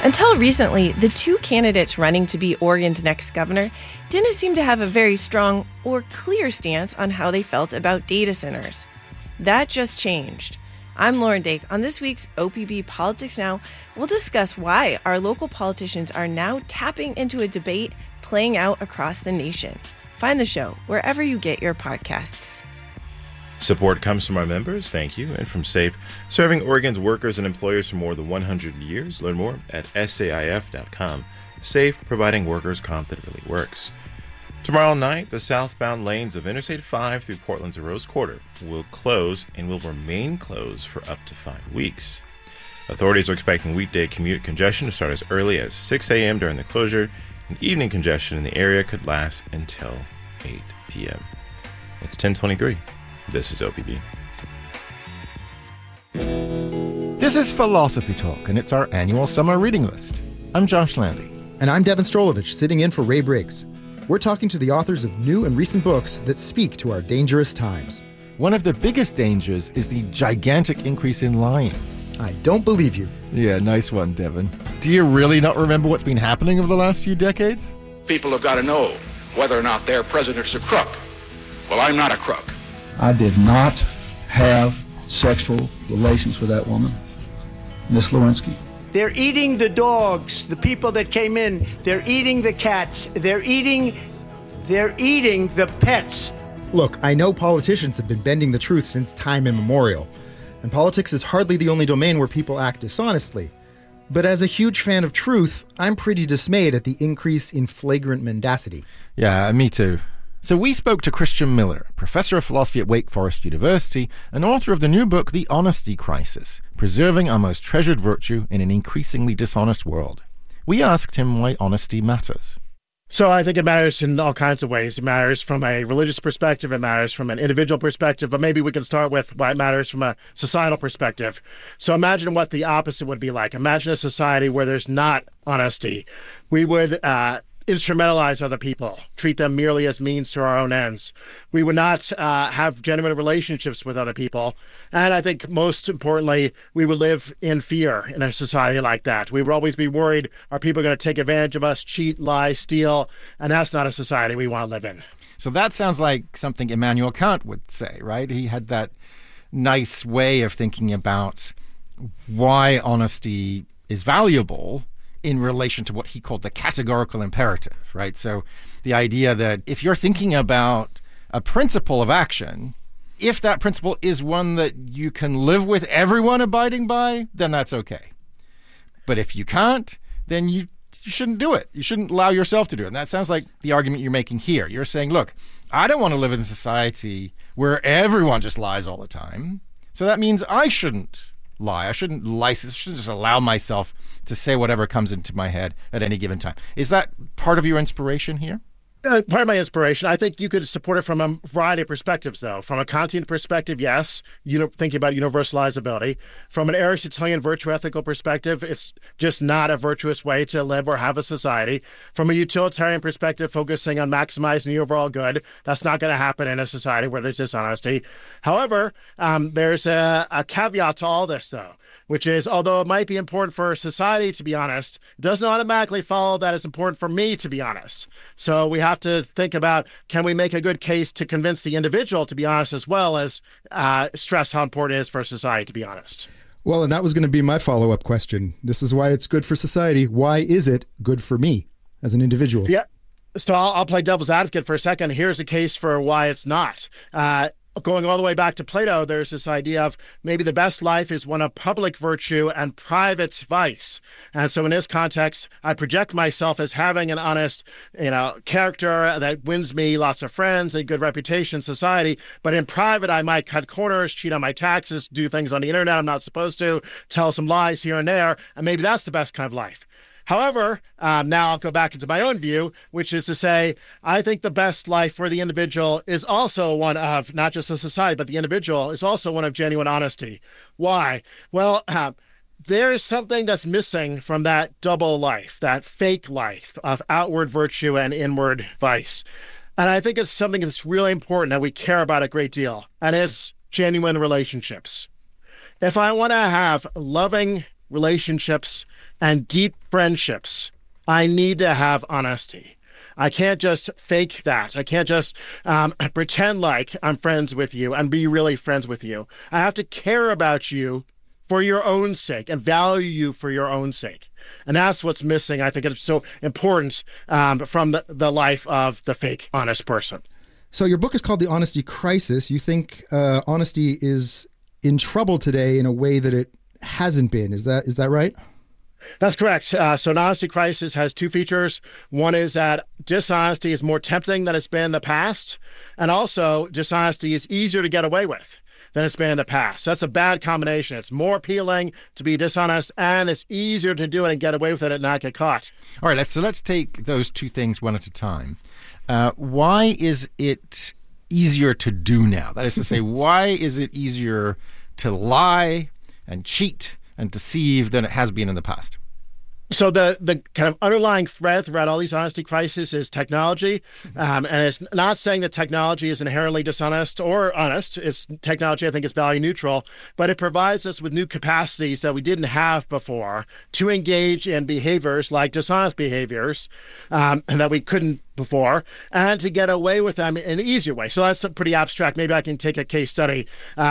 Until recently, the two candidates running to be Oregon's next governor didn't seem to have a very strong or clear stance on how they felt about data centers. That just changed. I'm Lauren Dake. On this week's OPB Politics Now, we'll discuss why our local politicians are now tapping into a debate playing out across the nation. Find the show wherever you get your podcasts. Support comes from our members, thank you, and from SAFE, serving Oregon's workers and employers for more than 100 years. Learn more at SAIF.com. SAFE, providing workers comp that really works. Tomorrow night, the southbound lanes of Interstate 5 through Portland's Rose Quarter will close and will remain closed for up to 5 weeks. Authorities are expecting weekday commute congestion to start as early as 6 a.m. during the closure, and evening congestion in the area could last until 8 p.m. It's 10:23. This is OPB. This is Philosophy Talk, and it's our annual summer reading list. I'm Josh Landy. And I'm Devin Strolovich, sitting in for Ray Briggs. We're talking to the authors of new and recent books that speak to our dangerous times. One of the biggest dangers is the gigantic increase in lying. I don't believe you. Yeah, nice one, Devin. Do you really not remember what's been happening over the last few decades? People have got to know whether or not their president's a crook. Well, I'm not a crook. I did not have sexual relations with that woman, Miss Lewinsky. They're eating the dogs, the people that came in. They're eating the cats. They're eating the pets. Look, I know politicians have been bending the truth since time immemorial, and politics is hardly the only domain where people act dishonestly. But as a huge fan of truth, I'm pretty dismayed at the increase in flagrant mendacity. Yeah, me too. So we spoke to Christian Miller, professor of philosophy at Wake Forest University and author of the new book, The Honesty Crisis, Preserving Our Most Treasured Virtue in an Increasingly Dishonest World. We asked him why honesty matters. So I think it matters in all kinds of ways. It matters from a religious perspective. It matters from an individual perspective. But maybe we can start with why it matters from a societal perspective. So imagine what the opposite would be like. Imagine a society where there's not honesty. We would instrumentalize other people, treat them merely as means to our own ends. We would not have genuine relationships with other people. And I think most importantly, we would live in fear in a society like that. We would always be worried, are people going to take advantage of us, cheat, lie, steal? And that's not a society we want to live in. So that sounds like something Immanuel Kant would say, right? He had that nice way of thinking about why honesty is valuable in relation to what he called the categorical imperative, right? So the idea that if you're thinking about a principle of action, if that principle is one that you can live with everyone abiding by, then that's okay. But if you can't, then you shouldn't do it. You shouldn't allow yourself to do it. And that sounds like the argument you're making here. You're saying, look, I don't want to live in a society where everyone just lies all the time. So that means I shouldn't lie. I shouldn't license. I shouldn't just allow myself to say whatever comes into my head at any given time. Is that part of your inspiration here? Part of my inspiration. I think you could support it from a variety of perspectives, though. From a Kantian perspective, yes, thinking about universalizability. From an Aristotelian virtue ethical perspective, it's just not a virtuous way to live or have a society. From a utilitarian perspective, focusing on maximizing the overall good, that's not going to happen in a society where there's dishonesty. However, there's a caveat to all this, though, which is, although it might be important for society to be honest, it doesn't automatically follow that it's important for me to be honest. So we have to think about, can we make a good case to convince the individual to be honest, as well as stress how important it is for society to be honest? Well, and that was going to be my follow-up question. This is why it's good for society. Why is it good for me as an individual? Yeah. So I'll play devil's advocate for a second. Here's a case for why it's not. Going all the way back to Plato, there's this idea of maybe the best life is one of public virtue and private vice. And so in this context, I project myself as having an honest, character that wins me lots of friends, a good reputation in society. But in private, I might cut corners, cheat on my taxes, do things on the internet I'm not supposed to, tell some lies here and there. And maybe that's the best kind of life. However, now I'll go back into my own view, which is to say, I think the best life for the individual is also one of, not just a society, but the individual is also one of genuine honesty. Why? Well, there's something that's missing from that double life, that fake life of outward virtue and inward vice. And I think it's something that's really important that we care about a great deal, and it's genuine relationships. If I want to have loving, relationships and deep friendships, I need to have honesty. I can't just fake that. I can't just pretend like I'm friends with you and be really friends with you. I have to care about you for your own sake and value you for your own sake. And that's what's missing. I think it's so important from the life of the fake honest person. So your book is called The Honesty Crisis. You think honesty is in trouble today in a way that it hasn't been. Is that right? That's correct. So an honesty crisis has two features. One is that dishonesty is more tempting than it's been in the past. And also dishonesty is easier to get away with than it's been in the past. That's a bad combination. It's more appealing to be dishonest, and it's easier to do it and get away with it and not get caught. All right, let's take those two things one at a time. Why is it easier to do now? That is to say, why is it easier to lie and cheat and deceive than it has been in the past? So the kind of underlying thread throughout all these honesty crises is technology. And it's not saying that technology is inherently dishonest or honest. It's technology, I think, is value neutral, but it provides us with new capacities that we didn't have before to engage in behaviors like dishonest behaviors and that we couldn't before, and to get away with them in an easier way. So that's pretty abstract. Maybe I can take a case study.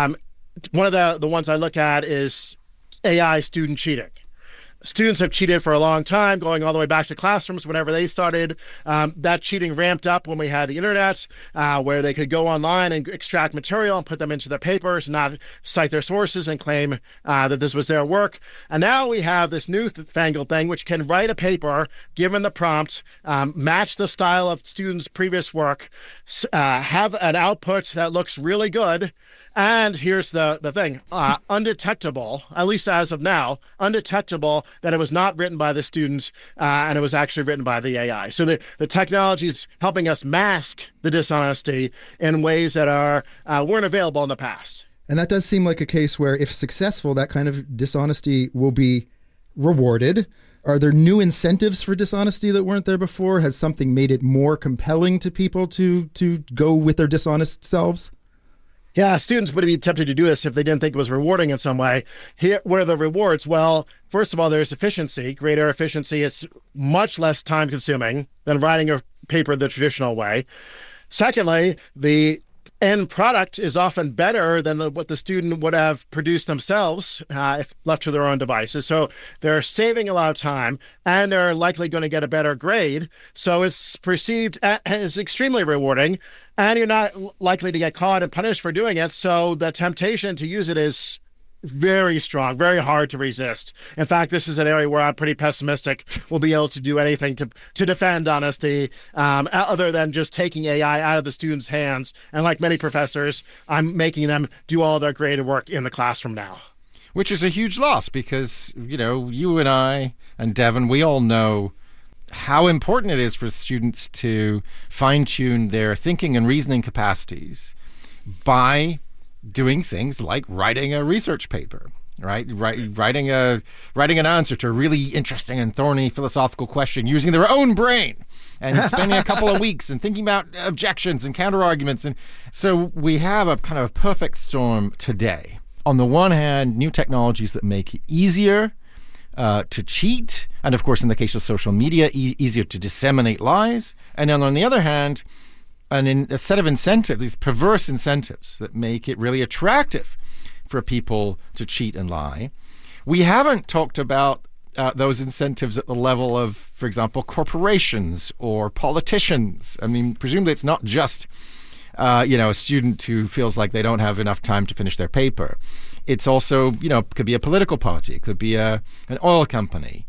One of the ones I look at is AI student cheating. Students have cheated for a long time, going all the way back to classrooms whenever they started. That cheating ramped up when we had the internet, where they could go online and extract material and put them into their papers and not cite their sources and claim that this was their work. And now we have this newfangled thing which can write a paper, given the prompt, match the style of students' previous work, have an output that looks really good. And here's the thing, undetectable, at least as of now, undetectable that it was not written by the students and it was actually written by the AI. So the technology is helping us mask the dishonesty in ways that weren't available in the past. And that does seem like a case where, if successful, that kind of dishonesty will be rewarded. Are there new incentives for dishonesty that weren't there before? Has something made it more compelling to people to go with their dishonest selves? Yeah, students would be tempted to do this if they didn't think it was rewarding in some way. Here, what are the rewards? Well, first of all, there's efficiency, greater efficiency. It's much less time consuming than writing a paper the traditional way. Secondly, the end product is often better than what the student would have produced themselves if left to their own devices. So they're saving a lot of time, and they're likely going to get a better grade. So it's perceived as extremely rewarding, and you're not likely to get caught and punished for doing it. So the temptation to use it is very strong, very hard to resist. In fact, this is an area where I'm pretty pessimistic we'll be able to do anything to defend honesty other than just taking AI out of the students' hands. And like many professors, I'm making them do all their graded work in the classroom now. Which is a huge loss because, you and I and Devin, we all know how important it is for students to fine-tune their thinking and reasoning capacities by doing things like writing a research paper, right? Writing an answer to a really interesting and thorny philosophical question using their own brain and spending a couple of weeks and thinking about objections and counter-arguments. And so we have a kind of perfect storm today. On the one hand, new technologies that make it easier to cheat, and of course, in the case of social media, easier to disseminate lies. And then on the other hand, a set of incentives, these perverse incentives that make it really attractive for people to cheat and lie. We haven't talked about those incentives at the level of, for example, corporations or politicians. I mean, presumably it's not just, a student who feels like they don't have enough time to finish their paper. It's also, it could be a political party. It could be an oil company.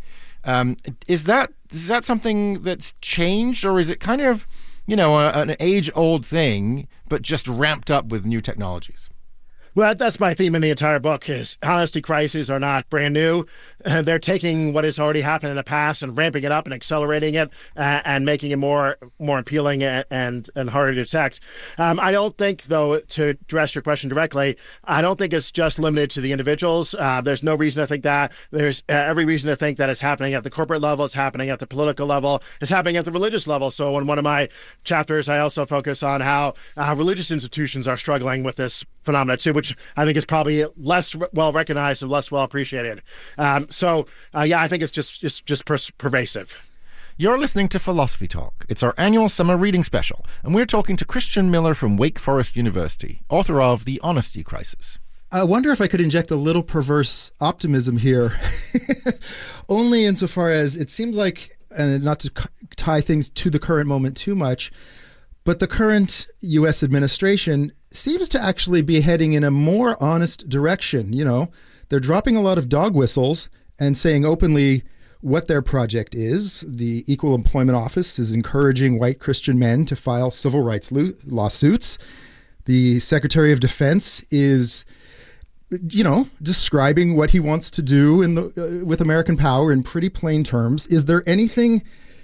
Is that something that's changed, or is it kind of an age-old thing, but just ramped up with new technologies? Well, that's my theme in the entire book, is honesty crises are not brand new. They're taking what has already happened in the past and ramping it up and accelerating it and making it more appealing and harder to detect. I don't think, though, to address your question directly, I don't think it's just limited to the individuals. There's no reason to think that. There's every reason to think that it's happening at the corporate level, it's happening at the political level, it's happening at the religious level. So in one of my chapters, I also focus on how religious institutions are struggling with this phenomena too, which I think is probably less well recognized and less well appreciated. I think it's just pervasive. You're listening to Philosophy Talk. It's our annual summer reading special, and we're talking to Christian Miller from Wake Forest University, author of The Honesty Crisis. I wonder if I could inject a little perverse optimism here, only insofar as it seems like, and not to tie things to the current moment too much, but the current U.S. administration seems to actually be heading in a more honest direction. You know, they're dropping a lot of dog whistles and saying openly what their project is. The Equal Employment Office is encouraging white Christian men to file civil rights lawsuits. The Secretary of Defense is, describing what he wants to do with American power in pretty plain terms. Is there anything...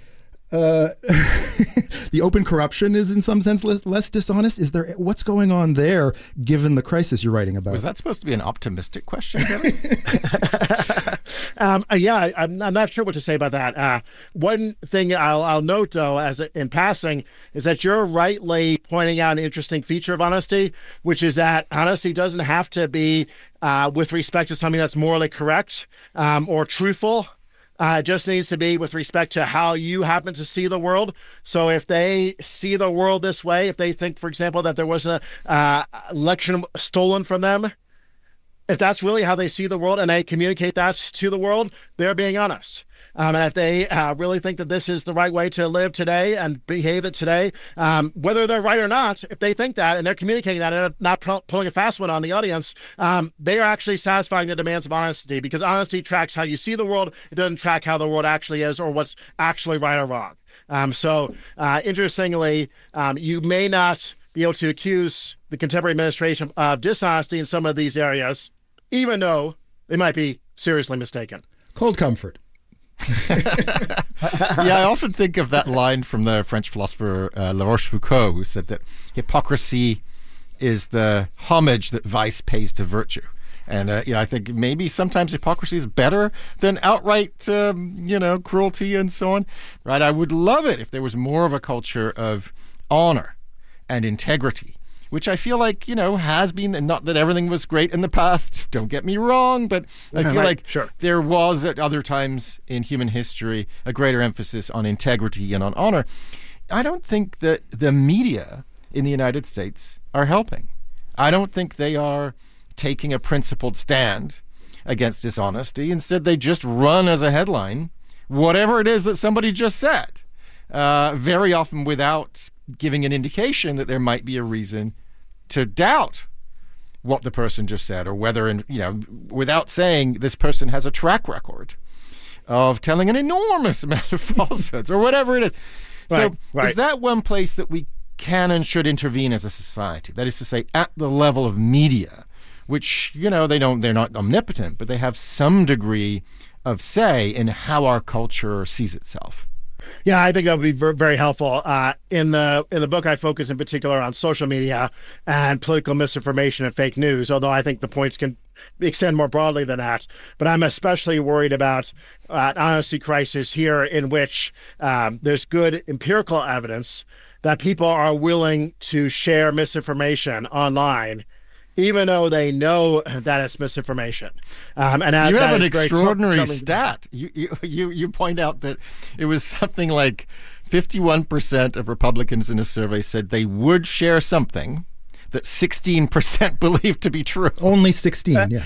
the open corruption is in some sense less dishonest. Is there, what's going on there given the crisis you're writing about? Was that supposed to be an optimistic question, Kevin? I'm not sure what to say about that. One thing I'll note, though, in passing, is that you're rightly pointing out an interesting feature of honesty, which is that honesty doesn't have to be with respect to something that's morally correct or truthful. It just needs to be with respect to how you happen to see the world. So if they see the world this way, if they think, for example, that there was an election stolen from them, if that's really how they see the world and they communicate that to the world, they're being honest. And if they really think that this is the right way to live today and behave it today, whether they're right or not, if they think that and they're communicating that and not pulling a fast one on the audience, they are actually satisfying the demands of honesty, because honesty tracks how you see the world. It doesn't track how the world actually is or what's actually right or wrong. Interestingly, you may not be able to accuse the contemporary administration of dishonesty in some of these areas, even though they might be seriously mistaken. Cold comfort. I often think of that line from the French philosopher La Rochefoucauld, who said that hypocrisy is the homage that vice pays to virtue. And I think maybe sometimes hypocrisy is better than outright, cruelty and so on. Right? I would love it if there was more of a culture of honor and integrity, which I feel like, has been, not that everything was great in the past, don't get me wrong, but I feel like there was at other times in human history a greater emphasis on integrity and on honor. I don't think that the media in the United States are helping. I don't think they are taking a principled stand against dishonesty. Instead, they just run as a headline whatever it is that somebody just said, very often without giving an indication that there might be a reason to doubt what the person just said, or whether, without saying this person has a track record of telling an enormous amount of falsehoods or whatever it is. Is that one place that we can and should intervene as a society? That is to say, at the level of media, which, they're not omnipotent, but they have some degree of say in how our culture sees itself. Yeah, I think that would be very helpful. In the book, I focus in particular on social media and political misinformation and fake news, although I think the points can extend more broadly than that. But I'm especially worried about an honesty crisis here, in which there's good empirical evidence that people are willing to share misinformation online, even though they know that it's misinformation. And you have an extraordinary stat. You point out that it was something like 51% of Republicans in a survey said they would share something that 16% believed to be true. Only 16, yeah.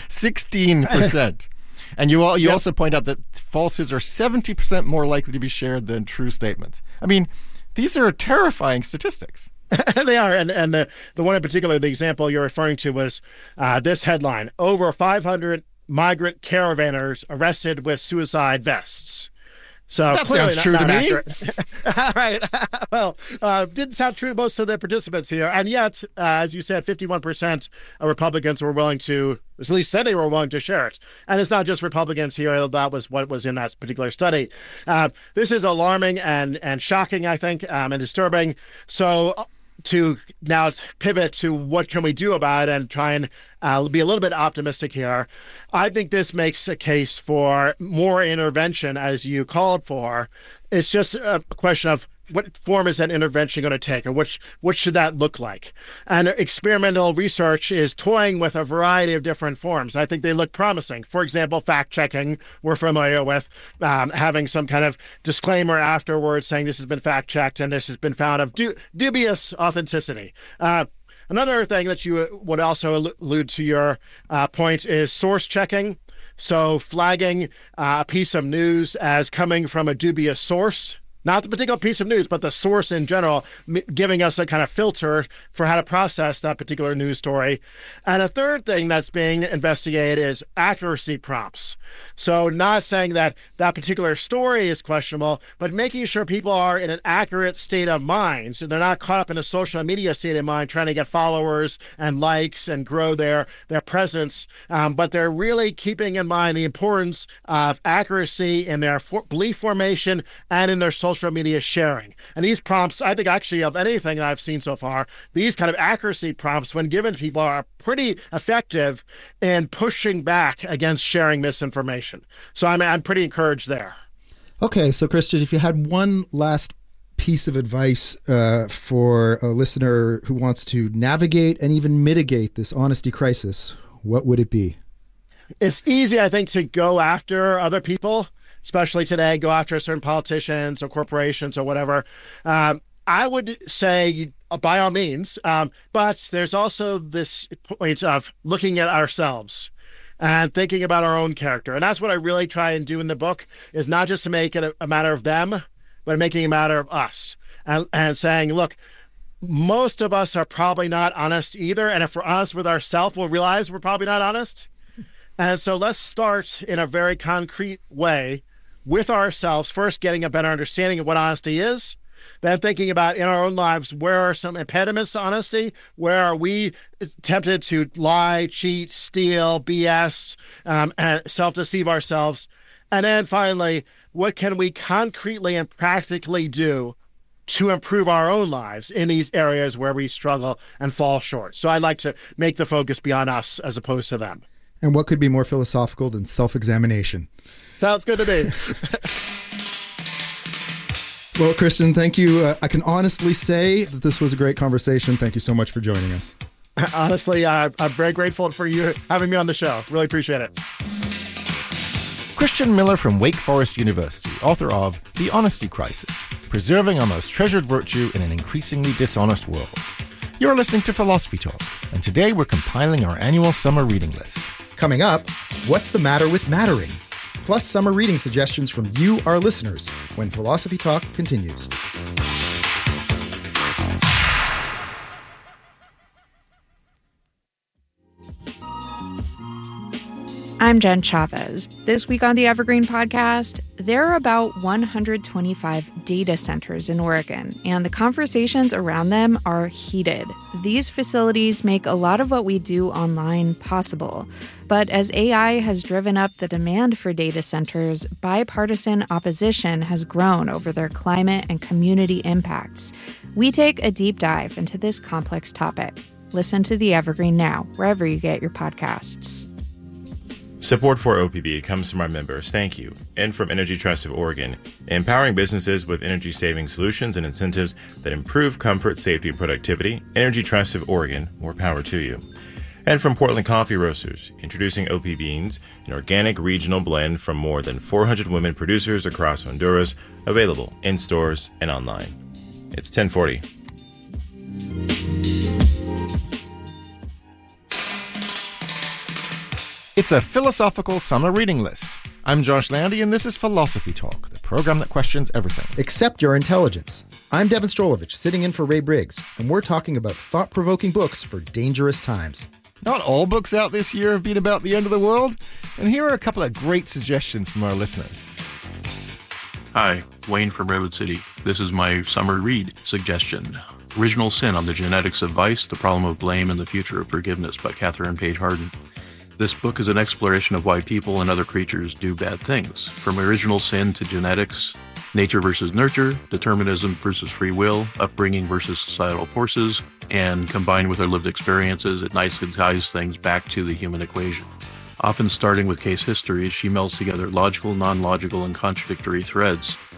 16%. And you also point out that falsehoods are 70% more likely to be shared than true statements. I mean, these are terrifying statistics. They are, and the one in particular, the example you're referring to was this headline: over 500 migrant caravanners arrested with suicide vests. So that sounds true to me. Right. Well, didn't sound true to most of the participants here, and yet, as you said, 51% of Republicans were willing to, at least said they were willing to share it. And it's not just Republicans here. That was what was in that particular study. This is alarming and shocking, I think, and disturbing. So to now pivot to what can we do about it and try and be a little bit optimistic here, I think this makes a case for more intervention, as you called for. It's just a question of what form is that intervention going to take, or what should that look like? And experimental research is toying with a variety of different forms. I think they look promising. For example, fact-checking, we're familiar with, having some kind of disclaimer afterwards saying this has been fact-checked and this has been found of dubious authenticity. Another thing that you would also allude to your point is source checking. So flagging a piece of news as coming from a dubious source, not the particular piece of news, but the source in general, giving us a kind of filter for how to process that particular news story. And a third thing that's being investigated is accuracy prompts. So not saying that that particular story is questionable, but making sure people are in an accurate state of mind. So they're not caught up in a social media state of mind trying to get followers and likes and grow their presence. But they're really keeping in mind the importance of accuracy in their belief formation and in their social media sharing. And these prompts, I think actually of anything that I've seen so far, these kind of accuracy prompts, when given to people, are pretty effective in pushing back against sharing misinformation. So I'm pretty encouraged there. Okay, so Christian, if you had one last piece of advice for a listener who wants to navigate and even mitigate this honesty crisis, what would it be? It's easy, I think, to go after other people, especially today, go after certain politicians or corporations or whatever. I would say by all means, but there's also this point of looking at ourselves and thinking about our own character. And that's what I really try and do in the book, is not just to make it a matter of them, but making it a matter of us and saying, look, most of us are probably not honest either. And if we're honest with ourselves, we'll realize we're probably not honest. And so let's start in a very concrete way with ourselves, first getting a better understanding of what honesty is, then thinking about in our own lives, where are some impediments to honesty? Where are we tempted to lie, cheat, steal, BS, and self-deceive ourselves? And then finally, what can we concretely and practically do to improve our own lives in these areas where we struggle and fall short? So I'd like to make the focus be on us as opposed to them. And what could be more philosophical than self-examination? Sounds good to me. Well, Christian, thank you. I can honestly say that this was a great conversation. Thank you so much for joining us. Honestly, I'm very grateful for you having me on the show. Really appreciate it. Christian Miller from Wake Forest University, author of The Honesty Crisis, Preserving Our Most Treasured Virtue in an Increasingly Dishonest World. You're listening to Philosophy Talk, and today we're compiling our annual summer reading list. Coming up, What's the Matter with Mattering? Plus summer reading suggestions from you, our listeners, when Philosophy Talk continues. I'm Jen Chavez. This week on the Evergreen Podcast, there are about 125 data centers in Oregon, and the conversations around them are heated. These facilities make a lot of what we do online possible. But as AI has driven up the demand for data centers, bipartisan opposition has grown over their climate and community impacts. We take a deep dive into this complex topic. Listen to the Evergreen now, wherever you get your podcasts. Support for OPB comes from our members, thank you, and from Energy Trust of Oregon, empowering businesses with energy-saving solutions and incentives that improve comfort, safety, and productivity. Energy Trust of Oregon, more power to you. And from Portland Coffee Roasters, introducing OP Beans, an organic regional blend from more than 400 women producers across Honduras, available in stores and online. It's 1040. It's a philosophical summer reading list. I'm Josh Landy, and this is Philosophy Talk, the program that questions everything except your intelligence. I'm Devin Strolovich, sitting in for Ray Briggs, and we're talking about thought-provoking books for dangerous times. Not all books out this year have been about the end of the world, and here are a couple of great suggestions from our listeners. Hi, Wayne from Redwood City. This is my summer read suggestion. Original Sin on the Genetics of Vice, The Problem of Blame, and the Future of Forgiveness by Catherine Page Harden. This book is an exploration of why people and other creatures do bad things. From original sin to genetics, nature versus nurture, determinism versus free will, upbringing versus societal forces, and combined with our lived experiences, it nicely ties things back to the human equation. Often starting with case histories, she melds together logical, non-logical, and contradictory threads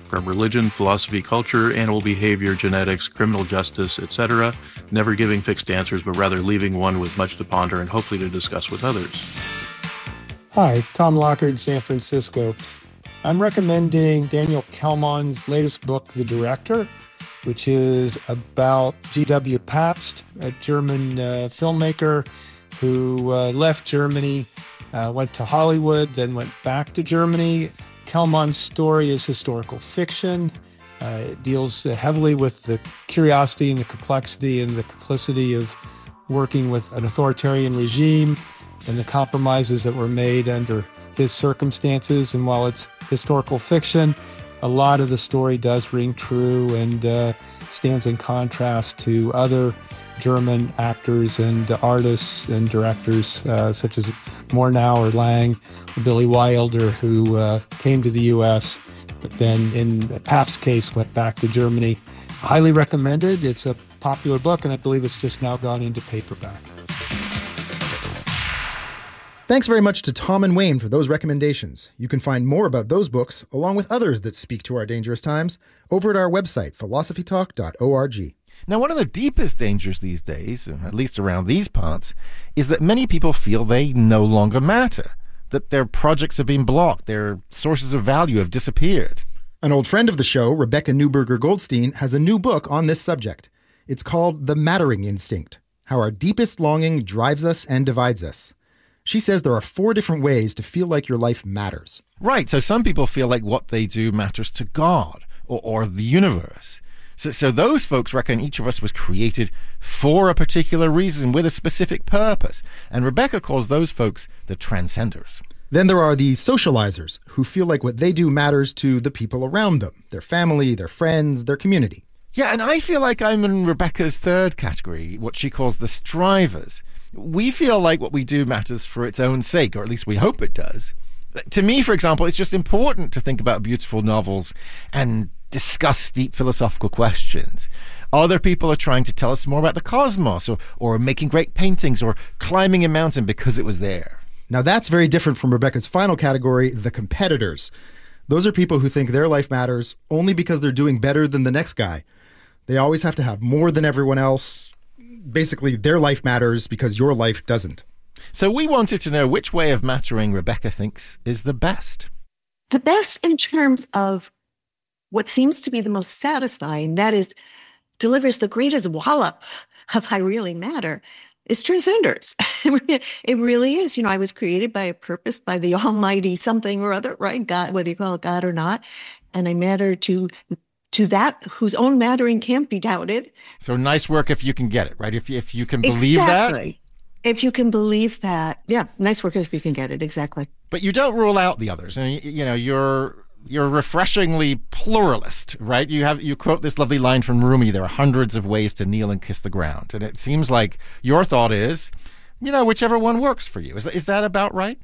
from religion, philosophy, culture, animal behavior, genetics, criminal justice, etc., never giving fixed answers, but rather leaving one with much to ponder and hopefully to discuss with others. Hi, Tom Lockard, San Francisco. I'm recommending Daniel Kelman's latest book, The Director, which is about G.W. Pabst, a German filmmaker who left Germany, went to Hollywood, then went back to Germany. Kelman's story is historical fiction. It deals heavily with the curiosity and the complexity and the complicity of working with an authoritarian regime and the compromises that were made under his circumstances. And while it's historical fiction, a lot of the story does ring true and stands in contrast to other German actors and artists and directors such as Murnau or Lang, or Billy Wilder, who came to the U.S., but then in Pabst's case went back to Germany. Highly recommended. It's a popular book, and I believe it's just now gone into paperback. Thanks very much to Tom and Wayne for those recommendations. You can find more about those books, along with others that speak to our dangerous times, over at our website, philosophytalk.org. Now, one of the deepest dangers these days, at least around these parts, is that many people feel they no longer matter, that their projects have been blocked, their sources of value have disappeared. An old friend of the show, Rebecca Neuberger-Goldstein, has a new book on this subject. It's called The Mattering Instinct: How Our Deepest Longing Drives Us and Divides Us. She says there are 4 different ways to feel like your life matters. Right, so some people feel like what they do matters to God or the universe. So those folks reckon each of us was created for a particular reason with a specific purpose. And Rebecca calls those folks the transcenders. Then there are the socializers, who feel like what they do matters to the people around them, their family, their friends, their community. Yeah, and I feel like I'm in Rebecca's third category, what she calls the strivers. We feel like what we do matters for its own sake, or at least we hope it does. To me, for example, it's just important to think about beautiful novels and discuss deep philosophical questions. Other people are trying to tell us more about the cosmos, or making great paintings, or climbing a mountain because it was there. Now that's very different from Rebecca's final category, the competitors. Those are people who think their life matters only because they're doing better than the next guy. They always have to have more than everyone else. Basically, their life matters because your life doesn't. So we wanted to know which way of mattering Rebecca thinks is the best. The best in terms of what seems to be the most satisfying, that is, delivers the greatest wallop of I really matter, is transcenders. It really is. You know, I was created by a purpose, by the almighty something or other, right? God, whether you call it God or not. And I matter to that whose own mattering can't be doubted. So nice work if you can get it, right? If you can believe that. If you can believe that. Yeah, nice work if you can get it, exactly. But you don't rule out the others. And, you know, you're refreshingly pluralist, right? You quote this lovely line from Rumi, there are hundreds of ways to kneel and kiss the ground. And it seems like your thought is, you know, whichever one works for you. Is that about right?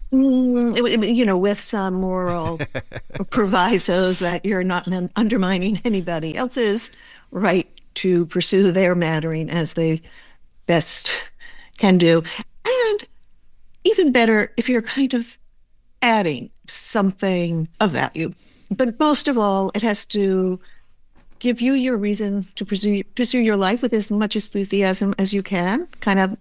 You know, with some moral provisos that you're not undermining anybody else's right to pursue their mattering as they best can do. And even better, if you're kind of adding something of value. But most of all, it has to give you your reason to pursue your life with as much enthusiasm as you can, kind of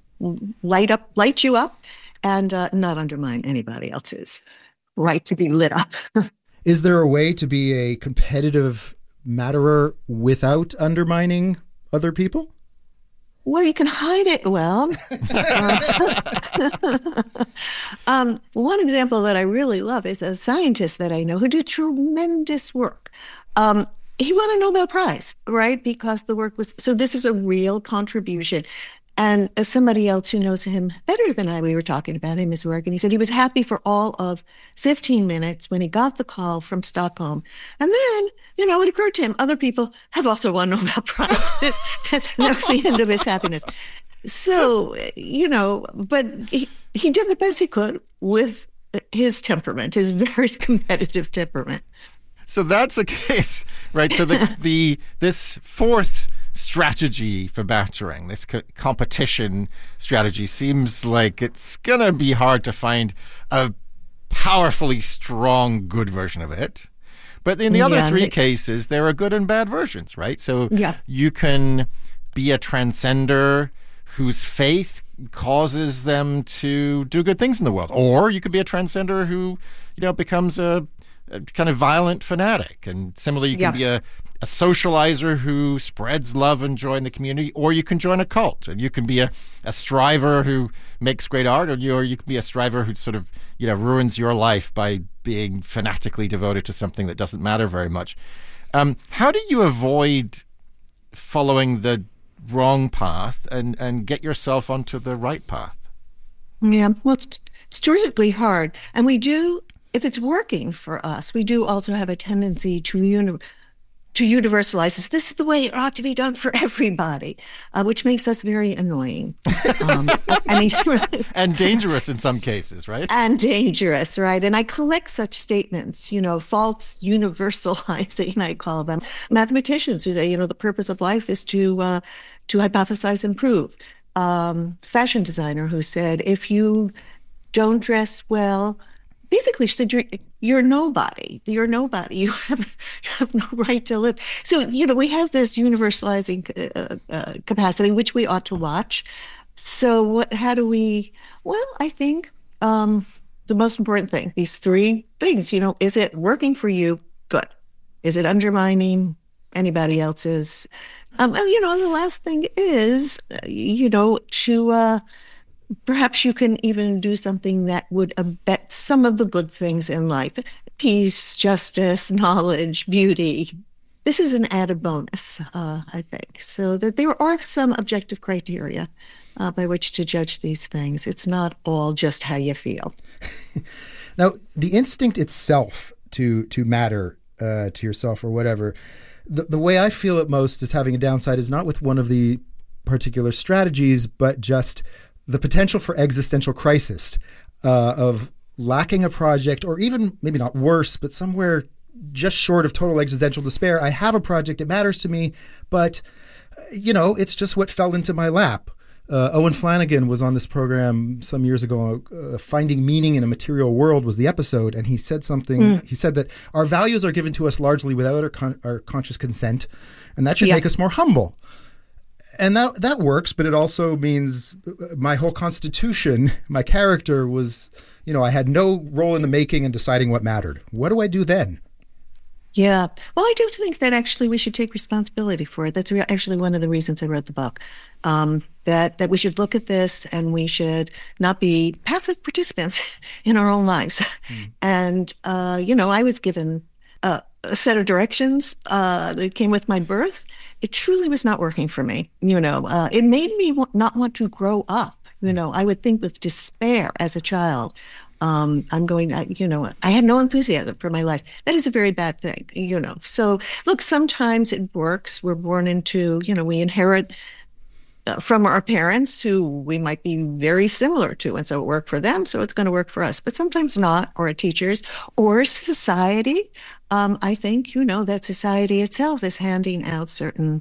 light you up, and not undermine anybody else's right to be lit up. Is there a way to be a competitive matterer without undermining other people? Well, you can hide it well. One example that I really love is a scientist that I know who did tremendous work. He won a Nobel Prize, right? Because the work was, so this is a real contribution. And as somebody else who knows him better than I, we were talking about him, his work, and he said he was happy for all of 15 minutes when he got the call from Stockholm. And then, you know, it occurred to him, other people have also won Nobel Prizes. And that was the end of his happiness. So, you know, but he did the best he could with his temperament, his very competitive temperament. So that's a case, right? So this fourth strategy for battering, this competition strategy, seems like it's going to be hard to find a powerfully strong, good version of it. But in the other three cases, there are good and bad versions, right? So you can be a transcender whose faith causes them to do good things in the world. Or you could be a transcender who, becomes a kind of violent fanatic. And similarly, you can be a socializer who spreads love and joy in the community, or you can join a cult. And you can be a striver who makes great art, or you can be a striver who sort of, ruins your life by being fanatically devoted to something that doesn't matter very much. How do you avoid following the wrong path and get yourself onto the right path? Yeah, well, it's terrifically hard. And we do, if it's working for us, we do also have a tendency to universalize this is the way it ought to be done for everybody, which makes us very annoying. And dangerous in some cases, right? And dangerous, right? And I collect such statements, false universalizing, I call them. Mathematicians who say, the purpose of life is to hypothesize and prove. Fashion designer who said, if you don't dress well, basically she said, you're nobody. You're nobody. You have no right to live. So, we have this universalizing capacity, which we ought to watch. So how do we, I think the most important thing, these three things, is it working for you? Good. Is it undermining anybody else's? And the last thing is, to perhaps you can even do something that would abet some of the good things in life. Peace, justice, knowledge, beauty. This is an added bonus, I think. So that there are some objective criteria by which to judge these things. It's not all just how you feel. Now, the instinct itself to matter to yourself or whatever, the way I feel it most as having a downside is not with one of the particular strategies, but just the potential for existential crisis of lacking a project, or even maybe not worse, but somewhere just short of total existential despair. I have a project, it matters to me, but, it's just what fell into my lap. Owen Flanagan was on this program some years ago. Finding Meaning in a Material World was the episode, and he said something. He said that our values are given to us largely without our conscious consent, and that should make us more humble. And that works, but it also means my whole constitution, my character was, I had no role in the making and deciding what mattered. What do I do then? Yeah. Well, I do think that actually we should take responsibility for it. That's actually one of the reasons I wrote the book, that we should look at this and we should not be passive participants in our own lives. And, I was given a set of directions that came with my birth. It truly was not working for me. It made me not want to grow up. I would think with despair as a child. I had no enthusiasm for my life. That is a very bad thing, So, look, sometimes it works. We're born into, we inherit from our parents who we might be very similar to. And so it worked for them, so it's going to work for us. But sometimes not, or our teachers, or society. I think, that society itself is handing out certain,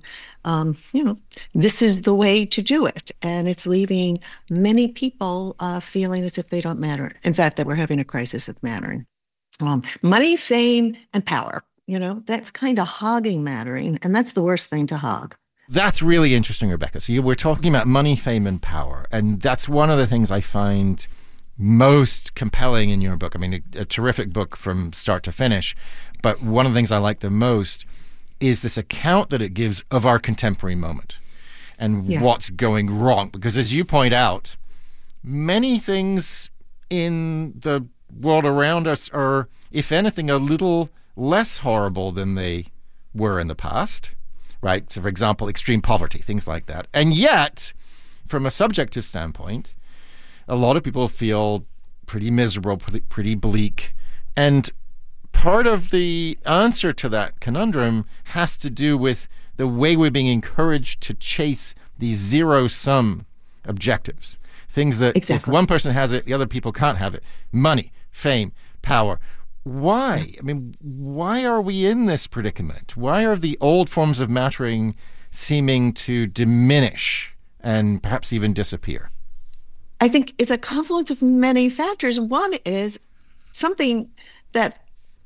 this is the way to do it. And it's leaving many people feeling as if they don't matter. In fact, that we're having a crisis of mattering. Money, fame, and power, that's kind of hogging mattering. And that's the worst thing to hog. That's really interesting, Rebecca. So we're talking about money, fame, and power. And that's one of the things I find most compelling in your book. I mean, a terrific book from start to finish. But one of the things I like the most is this account that it gives of our contemporary moment and what's going wrong. Because as you point out, many things in the world around us are, if anything, a little less horrible than they were in the past, right? So, for example, extreme poverty, things like that. And yet, from a subjective standpoint, a lot of people feel pretty miserable, pretty bleak. And part of the answer to that conundrum has to do with the way we're being encouraged to chase these zero-sum objectives. Things that if one person has it, the other people can't have it. Money, fame, power. Why? I mean, why are we in this predicament? Why are the old forms of mattering seeming to diminish and perhaps even disappear? I think it's a confluence of many factors. One is something that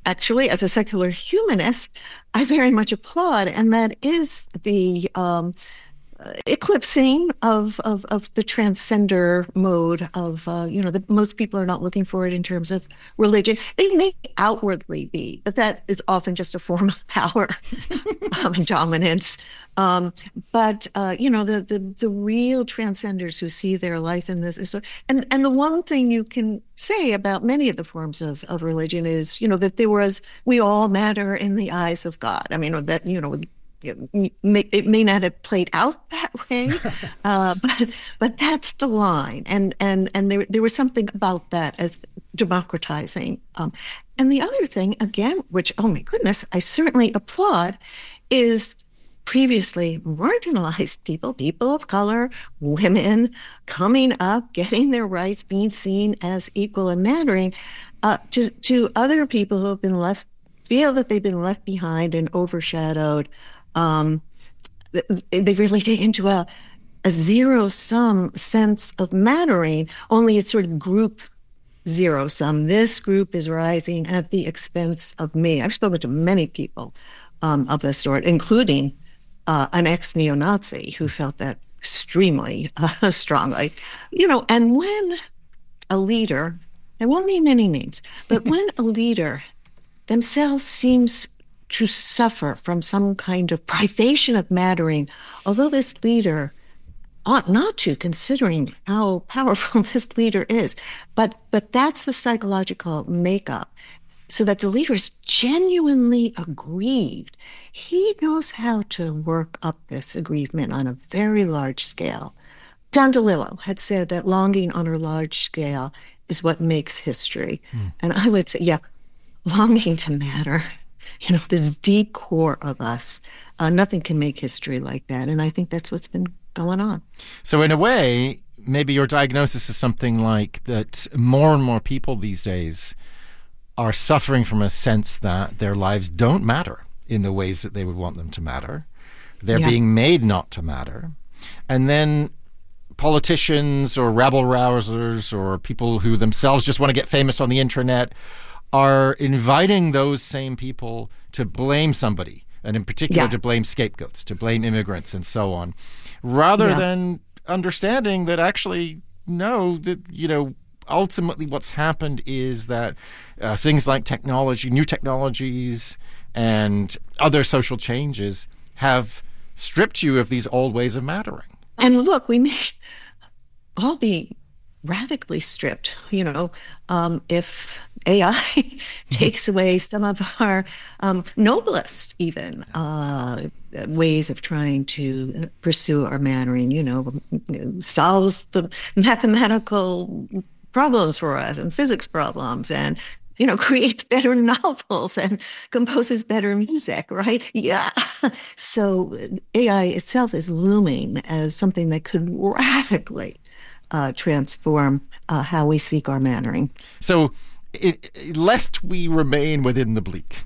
actually, as a secular humanist, I very much applaud, and that is the eclipsing of the transcender mode of, that most people are not looking for it in terms of religion. They may outwardly be, but that is often just a form of power and dominance. But the real transcenders who see their life in this, and the one thing you can say about many of the forms of religion is, that we all matter in the eyes of God. I mean, that, it may not have played out that way, but that's the line, and there was something about that as democratizing. And the other thing, again, which, oh my goodness, I certainly applaud, is previously marginalized people of color, women, coming up, getting their rights, being seen as equal and mattering, to other people who have feel that they've been left behind and overshadowed. They really take into a zero-sum sense of mattering, only it's sort of group zero-sum. This group is rising at the expense of me. I've spoken to many people of this sort, including an ex-neo-Nazi who felt that extremely strongly. And when a leader, I won't name any names, but when a leader themselves seems to suffer from some kind of privation of mattering, although this leader ought not to, considering how powerful this leader is. But that's the psychological makeup, so that the leader is genuinely aggrieved. He knows how to work up this aggrievement on a very large scale. Don DeLillo had said that longing on a large scale is what makes history. And I would say, longing to matter, this deep core of us, nothing can make history like that. And I think that's what's been going on. So in a way, maybe your diagnosis is something like that more and more people these days are suffering from a sense that their lives don't matter in the ways that they would want them to matter. They're being made not to matter. And then politicians or rabble-rousers or people who themselves just want to get famous on the internet are inviting those same people to blame somebody, and in particular to blame scapegoats, to blame immigrants and so on, rather than understanding that actually, no, that, ultimately what's happened is that things like technology, new technologies and other social changes have stripped you of these old ways of mattering. And look, we may all be radically stripped, if AI takes away some of our noblest even ways of trying to pursue our mattering, solves the mathematical problems for us and physics problems and, creates better novels and composes better music, right? Yeah. So AI itself is looming as something that could radically transform how we seek our mattering. So, lest we remain within the bleak,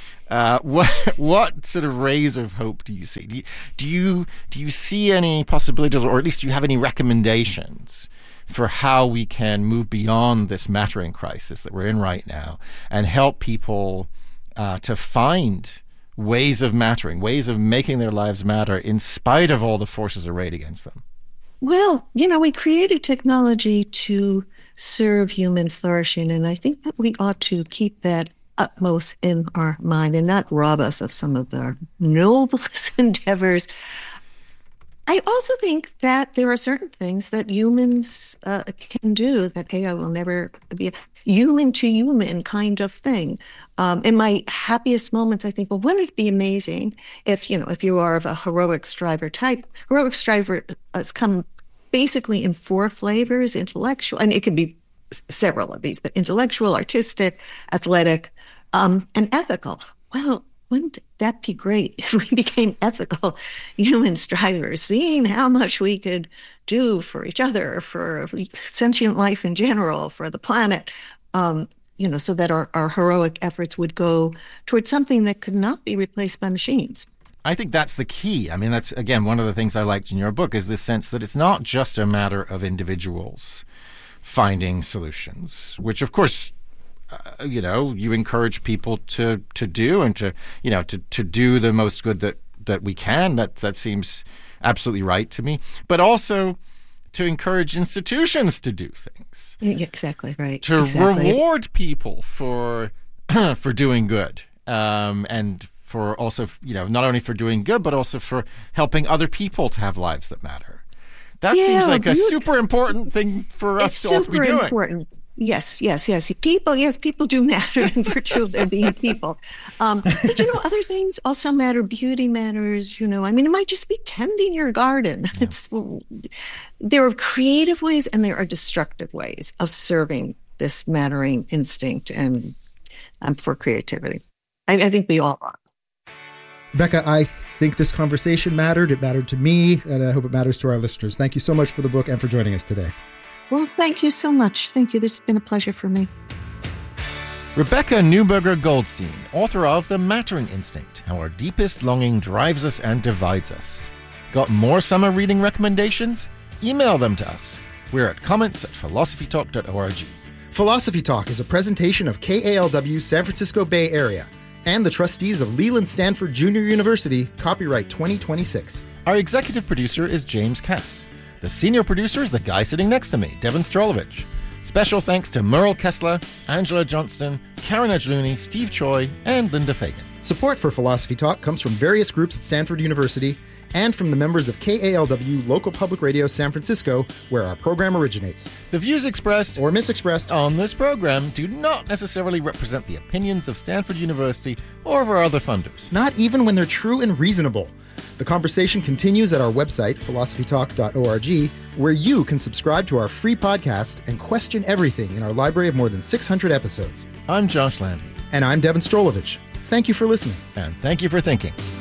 what sort of rays of hope do you see? Do you see any possibilities, or at least do you have any recommendations for how we can move beyond this mattering crisis that we're in right now and help people to find ways of mattering, ways of making their lives matter in spite of all the forces arrayed against them? Well, we created technology to serve human flourishing, and I think that we ought to keep that utmost in our mind and not rob us of some of our noblest endeavors. I also think that there are certain things that humans can do that AI will never be a human-to-human kind of thing. In my happiest moments, I think, well, wouldn't it be amazing if you are of a heroic striver type? Heroic striver has come basically in 4 flavors: intellectual, and it can be several of these, but intellectual, artistic, athletic, and ethical. Well, wouldn't that be great if we became ethical human strivers, seeing how much we could do for each other, for sentient life in general, for the planet, so that our heroic efforts would go towards something that could not be replaced by machines. I think that's the key. I mean, that's, again, one of the things I liked in your book is this sense that it's not just a matter of individuals finding solutions, which, of course, you encourage people to do and to do the most good that we can. That seems absolutely right to me. But also to encourage institutions to do things. Exactly right. To reward people for doing good, and for also, not only for doing good, but also for helping other people to have lives that matter. That seems like a super important thing for us to all be doing. Super important. Yes. People do matter in virtue of their being people. But other things also matter. Beauty matters. It might just be tending your garden. Yeah. There are creative ways and there are destructive ways of serving this mattering instinct, and I'm for creativity. I think we all are. Rebecca, I think this conversation mattered. It mattered to me, and I hope it matters to our listeners. Thank you so much for the book and for joining us today. Well, thank you so much. Thank you. This has been a pleasure for me. Rebecca Neuberger Goldstein, author of The Mattering Instinct, How Our Deepest Longing Drives Us and Divides Us. Got more summer reading recommendations? Email them to us. We're at comments@philosophytalk.org. Philosophy Talk is a presentation of KALW San Francisco Bay Area and the trustees of Leland Stanford Junior University, copyright 2026. Our executive producer is James Cass. The senior producer is the guy sitting next to me, Devin Strolovich. Special thanks to Merle Kessler, Angela Johnston, Karen Edgelooney, Steve Choi, and Linda Fagan. Support for Philosophy Talk comes from various groups at Stanford University and from the members of KALW Local Public Radio San Francisco, where our program originates. The views expressed or misexpressed on this program do not necessarily represent the opinions of Stanford University or of our other funders. Not even when they're true and reasonable. The conversation continues at our website, philosophytalk.org, where you can subscribe to our free podcast and question everything in our library of more than 600 episodes. I'm Josh Landy. And I'm Devin Strolovich. Thank you for listening. And thank you for thinking.